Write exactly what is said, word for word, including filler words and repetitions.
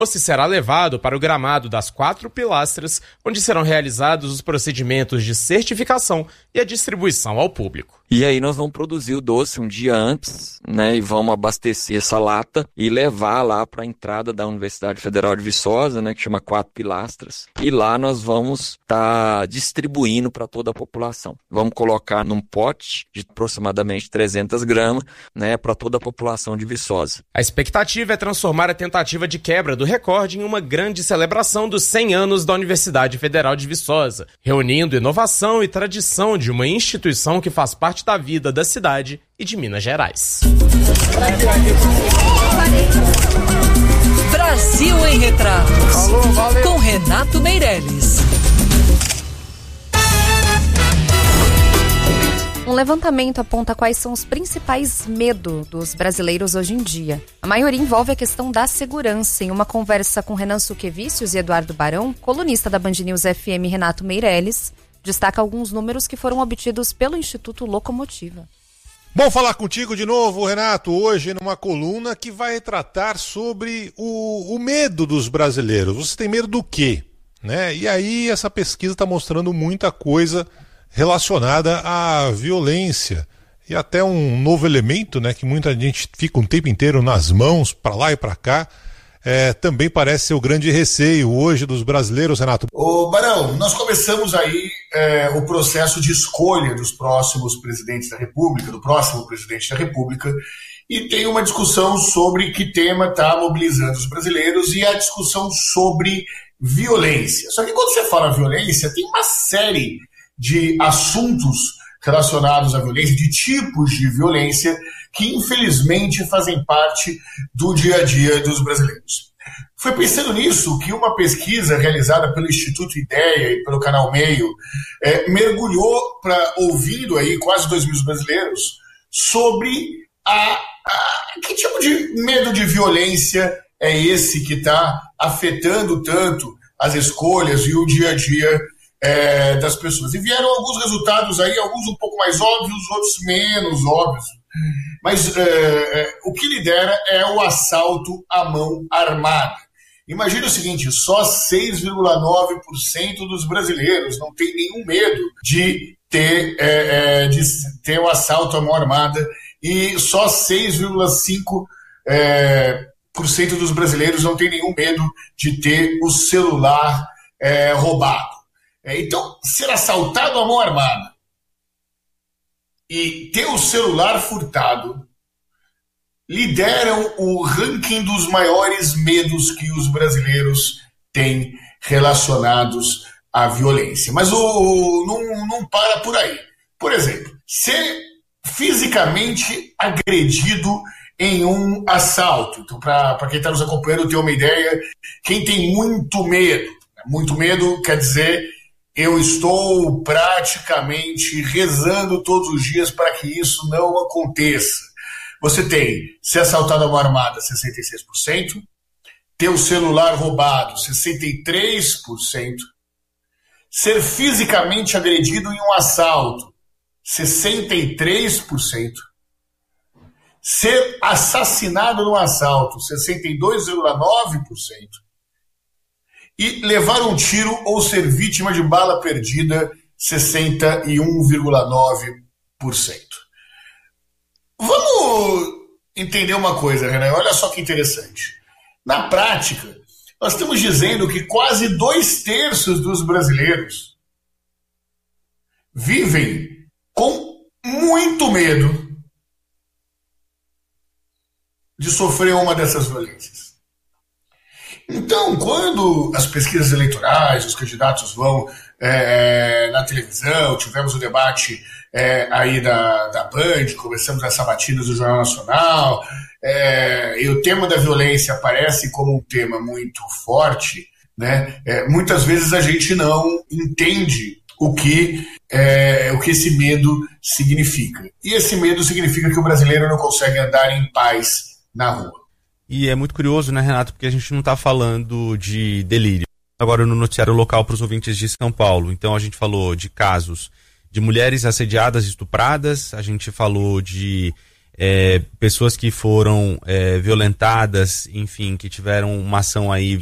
ou se será levado para o gramado das quatro pilastras, onde serão realizados os procedimentos de certificação e a distribuição ao público. E aí nós vamos produzir o doce um dia antes, né, e vamos abastecer essa lata e levar lá para a entrada da Universidade Federal de Viçosa, né, que chama Quatro Pilastras. E lá nós vamos estar tá distribuindo para toda a população. Vamos colocar num pote de aproximadamente trezentas gramas, né, para toda a população de Viçosa. A expectativa é transformar a tentativa de quebra do recorde em uma grande celebração dos cem anos da Universidade Federal de Viçosa, reunindo inovação e tradição de uma instituição que faz parte da vida da cidade e de Minas Gerais. Brasil em Retratos, Alô, com Renato Meirelles. Um levantamento aponta quais são os principais medos dos brasileiros hoje em dia. A maioria envolve a questão da segurança. Em uma conversa com Renan Suquevicius e Eduardo Barão, colunista da Band News F M Renato Meirelles destaca alguns números que foram obtidos pelo Instituto Locomotiva. Bom falar contigo de novo, Renato, hoje numa coluna que vai tratar sobre o, o medo dos brasileiros. Você tem medo do quê? Né? E aí essa pesquisa está mostrando muita coisa relacionada à violência e até um novo elemento, né, que muita gente fica um tempo inteiro nas mãos, para lá e para cá. É, também parece ser o grande receio hoje dos brasileiros, Renato. Ô Barão, nós começamos aí é, o processo de escolha dos próximos presidentes da República, do próximo presidente da República, e tem uma discussão sobre que tema está mobilizando os brasileiros e a discussão sobre violência. Só que quando você fala violência, tem uma série de assuntos relacionados à violência, de tipos de violência que infelizmente fazem parte do dia a dia dos brasileiros. Foi pensando nisso que uma pesquisa realizada pelo Instituto Ideia e pelo Canal Meio é, mergulhou para ouvindo aí quase dois mil brasileiros sobre a, a, que tipo de medo de violência é esse que está afetando tanto as escolhas e o dia a dia É, das pessoas. E vieram alguns resultados aí, alguns um pouco mais óbvios, outros menos óbvios. Mas é, é, o que lidera é o assalto à mão armada. Imagina o seguinte, só seis vírgula nove por cento dos brasileiros não tem nenhum medo de ter, é, é, de ter o assalto à mão armada e só seis vírgula cinco por cento é, dos brasileiros não tem nenhum medo de ter o celular é, roubado. Então, ser assaltado à mão armada e ter o celular furtado lideram o ranking dos maiores medos que os brasileiros têm relacionados à violência. Mas o, o, não, não para por aí. Por exemplo, ser fisicamente agredido em um assalto. Então, para quem está nos acompanhando ter uma ideia, quem tem muito medo, muito medo quer dizer... Eu estou praticamente rezando todos os dias para que isso não aconteça. Você tem ser assaltado à mão armada, sessenta e seis por cento, ter o celular roubado, sessenta e três por cento, ser fisicamente agredido em um assalto, sessenta e três por cento, ser assassinado num assalto, sessenta e dois vírgula nove por cento, e levar um tiro ou ser vítima de bala perdida, sessenta e um vírgula nove por cento. Vamos entender uma coisa, Renan, olha só que interessante. Na prática, nós estamos dizendo que quase dois terços dos brasileiros vivem com muito medo de sofrer uma dessas violências. Então, quando as pesquisas eleitorais, os candidatos vão é, na televisão, tivemos o debate é, aí da, da Band, começamos as sabatinas do Jornal Nacional, é, e o tema da violência aparece como um tema muito forte, né? É, muitas vezes a gente não entende o que, é, o que esse medo significa. E esse medo significa que o brasileiro não consegue andar em paz na rua. E é muito curioso, né, Renato, porque a gente não está falando de delírio. Agora no noticiário local para os ouvintes de São Paulo. Então a gente falou de casos de mulheres assediadas, estupradas, a gente falou de é, pessoas que foram é, violentadas, enfim, que tiveram uma ação aí